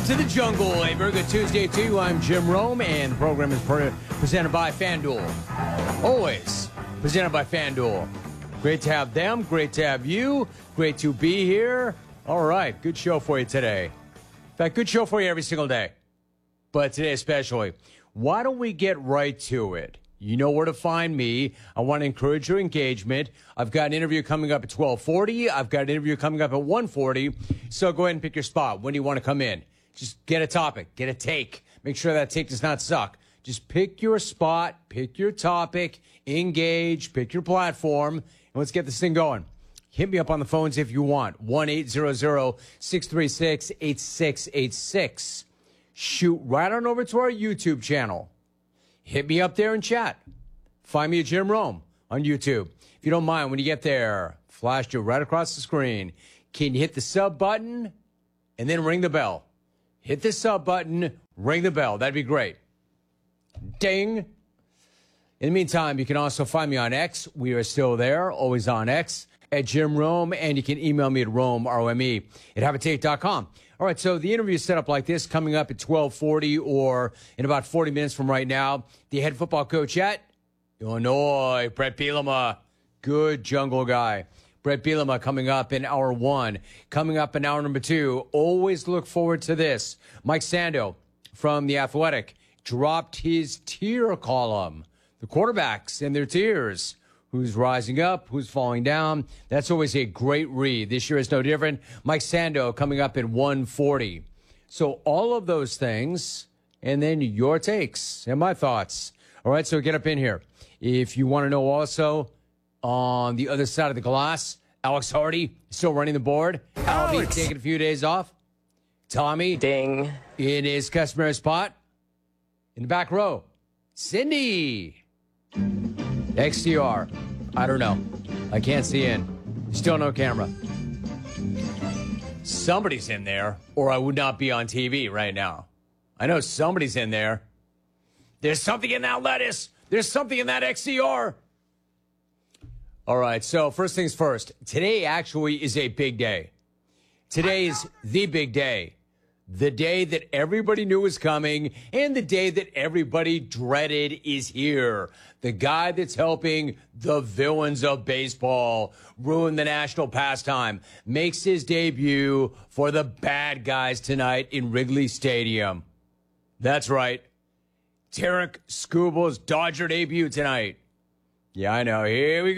Welcome to the jungle. A very good Tuesday to you. I'm Jim Rome, and the program is presented by FanDuel. Always presented by FanDuel. Great to have them. Great to have you. Great to be here. All right. Good show for you today. In fact, good show for you every single day. But today especially. Why don't we get right to it? You know where to find me. I want to encourage your engagement. I've got an interview coming up at 12:40. I've got an interview coming up at 1:40. So go ahead and pick your spot. When do you want to come in? Just get a topic. Get a take. Make sure that take does not suck. Just pick your spot. Pick your topic. Engage. Pick your platform. And let's get this thing going. Hit me up on the phones if you want. 1-800-636-8686. Shoot right on over to our YouTube channel. Hit me up there and chat. Find me at Jim Rome on YouTube. If you don't mind, when you get there, flash you right across the screen. Can you hit the sub button and then ring the bell? Hit the sub button, ring the bell. That'd be great. Ding. In the meantime, you can also find me on X. We are still there, always on X, at Jim Rome, and you can email me at Rome, R-O-M-E, at Habitate.com. All right, so the interview is set up like this, coming up at 12:40 or in about 40 minutes from right now. The head football coach at Illinois, Bret Bielema, good jungle guy. Bret Bielema coming up in hour one. Coming up in hour number two, always look forward to this. Mike Sando from The Athletic dropped his tier column. The quarterbacks and their tiers. Who's rising up, who's falling down. That's always a great read. This year is no different. Mike Sando coming up at 1:40. So all of those things, and then your takes and my thoughts. All right, so get up in here. If you want to know also, on the other side of the glass, Alex Hardy still running the board. Albie taking a few days off. Tommy. Ding. In his customary spot. In the back row. Cindy. XTR. I don't know. I can't see in. Still no camera. Somebody's in there, or I would not be on TV right now. I know somebody's in there. There's something in that lettuce. There's something in that XTR. All right, so first things first. Today actually is a big day. Today is the big day. The day that everybody knew was coming and the day that everybody dreaded is here. The guy that's helping the villains of baseball ruin the national pastime makes his debut for the bad guys tonight in Wrigley Stadium. That's right. Tarik Skubal's Dodger debut tonight. Yeah, I know. Here we go.